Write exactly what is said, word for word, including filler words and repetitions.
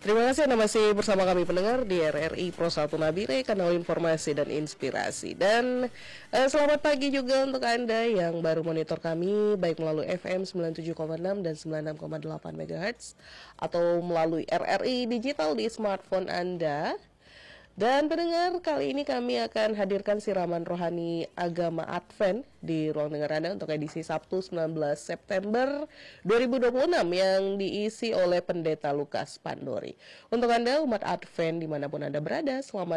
Terima kasih Anda masih bersama kami pendengar di R R I Pro satu Nabire, kanal informasi dan inspirasi. Dan eh, selamat pagi juga untuk Anda yang baru monitor kami baik melalui F M sembilan puluh tujuh koma enam dan sembilan puluh enam koma delapan megahertz atau melalui R R I digital di smartphone Anda. Dan pendengar, kali ini kami akan hadirkan siraman rohani agama Advent di ruang dengar Anda untuk edisi Sabtu sembilan belas September dua ribu dua puluh enam yang diisi oleh Pendeta Lukas Pandori. Untuk Anda umat Advent dimanapun Anda berada, selamat